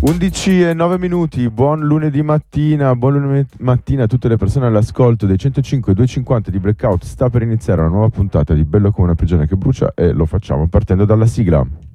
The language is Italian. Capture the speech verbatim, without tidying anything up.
undici e nove minuti, buon lunedì mattina, buon lunedì mattina a tutte le persone all'ascolto dei centocinque duecentocinquanta di Blackout. Sta per iniziare una nuova puntata di Bello come una prigione che brucia e lo facciamo partendo dalla sigla.